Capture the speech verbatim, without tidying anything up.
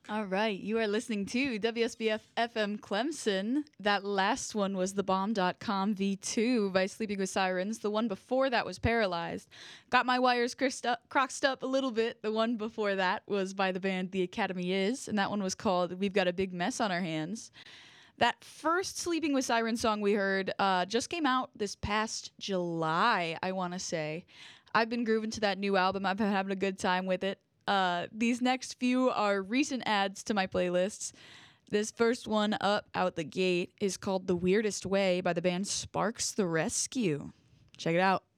All right, you are listening to W S B F F M Clemson. That last one was the bomb dot com V two by Sleeping with Sirens. The one before that was Paralyzed. Got my wires crossed up, crossed up a little bit. The one before that was by the band The Academy Is, and that one was called We've Got a Big Mess on Our Hands. That first Sleeping with Sirens song we heard uh, just came out this past July, I want to say. I've been grooving to that new album. I've been having a good time with it. Uh, these next few are recent adds to my playlists. This first one up out the gate is called The Weirdest Way by the band Sparks the Rescue. Check it out.